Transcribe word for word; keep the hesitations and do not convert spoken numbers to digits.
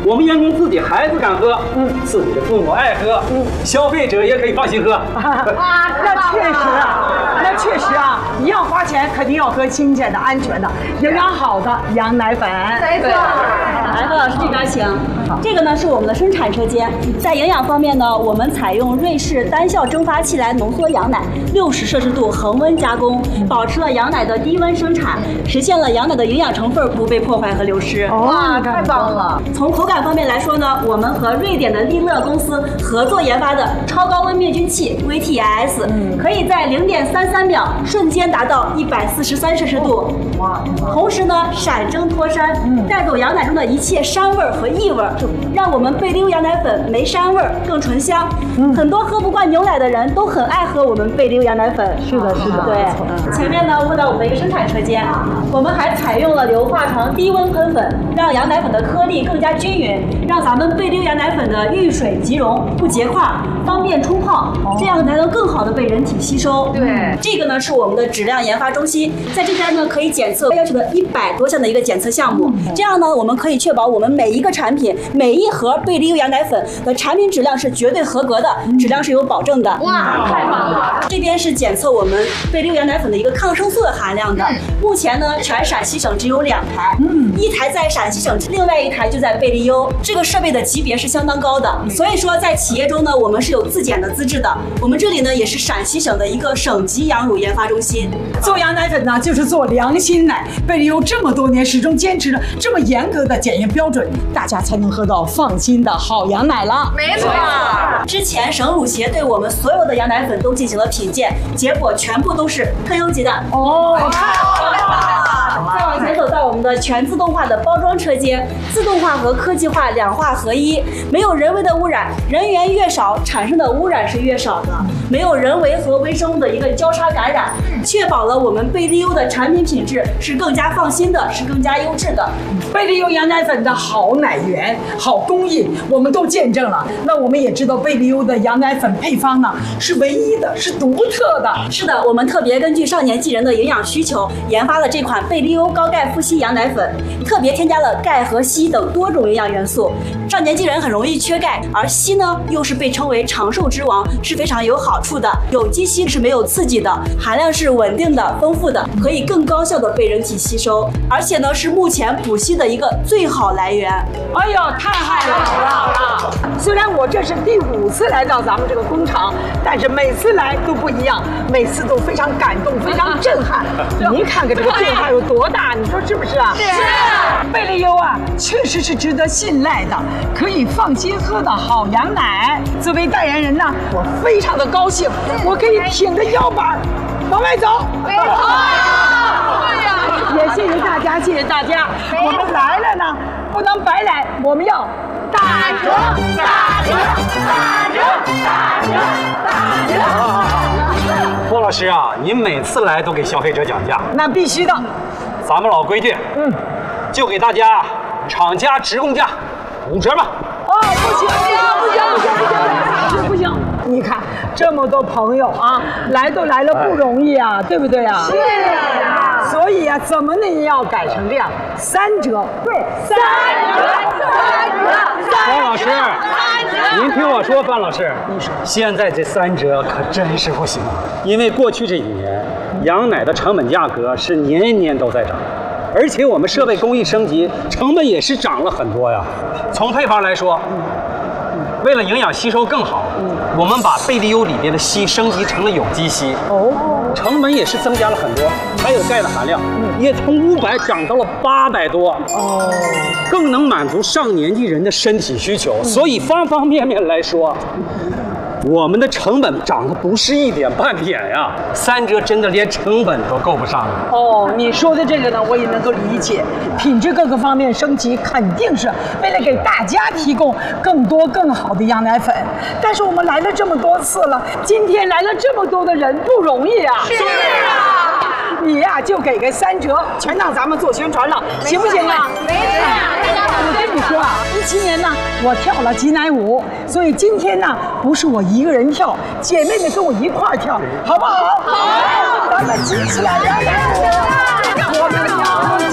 我们员工自己孩子敢喝，嗯，自己的父母爱喝，嗯，消费者也可以放心喝。 啊，那确实啊，那确实啊，你要花钱肯定要喝新鲜的、安全的、营养好的羊奶粉。 没错。 来，何老师这边请。这个呢是我们的生产车间，在营养方面呢，我们采用瑞士单效蒸发器来浓缩羊奶，六十摄氏度恒温加工，保持了羊奶的低温生产，实现了羊奶的营养成分不被破坏和流失。 哇，太棒了！ 从口感方面来说呢，我们和瑞典的利乐公司合作研发的超高温灭菌器 V T I S， 可以在零点三三秒瞬间达到一百四十三摄氏度。哇！同时呢，闪蒸脱膻，带走羊奶中的一切膻味和异味，让我们贝利优羊奶粉没膻味，更醇香。很多喝不惯牛奶的人都很爱喝我们贝利优羊奶粉。 是的，是的。 对，前面呢问到我们的一个生产车间，我们还采用了硫化成低温喷粉，让羊奶粉的颗粒更加均匀，让咱们贝利优羊奶粉的遇水即溶，不结块，方便冲泡，这样才能更好的被人体吸收。 对， 这个呢是我们的质量研发中心，在这边呢可以检测要求的一百多项的一个检测项目，这样呢我们可以确保我们每一个产品、每一盒贝利优羊奶粉的产品质量是绝对合格的，质量是有保证的。 哇，太棒了！ 这边是检测我们贝利优羊奶粉的一个抗生素的含量的，目前呢全陕西省只有两台，一台在陕西省，另外一台就在贝利优。这个设备的级别是相当高的，所以说在企业中呢，我们是有自检的资质的。我们这里呢也是陕西省的一个省级羊乳研发中心。 做羊奶粉呢，就是做良心奶。贝利优这么多年始终坚持着这么严格的检验标准，大家才能喝到放心的好羊奶了。 没错。 之前省乳协对我们所有的羊奶粉都进行了品鉴，结果全部都是特优级的。 哦， 太好了！再往前走到我们的全自动化的包装车间，自动化和科技化两化合一，没有人为的污染，人员越少，产生的污染是越少的，没有人为和微生物的一个交叉感染，确保了我们贝利优的产品品质是更加放心的，是更加优质的。 贝利优羊奶粉的好奶源、好工艺，我们都见证了。那我们也知道贝利优的羊奶粉配方呢是唯一的，是独特的。 是的，我们特别根据上年纪人的营养需求，研发了这款贝利优高钙富硒羊奶粉，特别添加了钙和硒等多种营养元素。上年纪人很容易缺钙，而硒呢又是被称为长寿之王，是非常有好处的。有机硒是没有刺激的，含量是稳定的、丰富的，可以更高效的被人体吸收，而且呢是目前补硒的一个最好来源。 哎呦，太好了！虽然我这是第五次来到咱们这个工厂，但是每次来都不一样，每次都非常感动，非常震撼。您看看这个变化有多大，你说是不是啊？ 是。 贝利优啊，确实是值得信赖的，可以放心喝的好羊奶。作为代言人呢，我非常的高兴，我可以挺着腰板往外走。 没错。 也谢谢大家，谢谢大家。我们来了呢，不能白来，我们要打折，打折，打折，打折，打折。 郭老师啊，您每次来都给消费者讲价， 那必须的。 咱们老规矩，嗯，就给大家厂家直供价五折吧。 哦，不行，不行，不行，不行，不行，不行！你看这么多朋友啊，来都来了不容易啊，对不对啊？ 是啊。 所以啊，怎么呢也要改成这样，三折。对，三折，三折， 范老师，您听我说，范老师，你说现在这三折可真是不行，因为过去这几年羊奶的成本价格是年年都在涨。而且我们设备工艺升级，成本也是涨了很多呀。从配方来说，为了营养吸收更好，我们把贝利优里边的硒升级成了有机硒，哦，成本也是增加了很多。还有钙的含量，也从五百涨到了八百多，哦，更能满足上年纪人的身体需求。所以方方面面来说，我们的成本涨得不是一点半点呀，三折真的连成本都够不上了。 哦，你说的这个呢，我也能够理解，品质各个方面升级，肯定是为了给大家提供更多更好的羊奶粉。但是我们来了这么多次了，今天来了这么多的人，不容易啊。 是啊。 你呀、啊、就给个三折，全让咱们做宣传了，行不行啊？ 没事。 我跟你说啊，一七年呢，我跳了挤奶舞，所以今天呢，不是我一个人跳，姐妹们跟我一块儿跳，好不好？好，咱们挤起来，羊奶舞，我们跳。